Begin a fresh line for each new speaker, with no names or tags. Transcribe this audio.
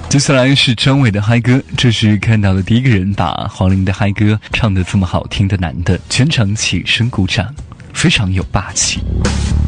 接下来是张伟的嗨歌，这是看到的第一个人把黄龄的嗨歌唱得这么好听的男的，全场起身鼓掌，非常有霸气。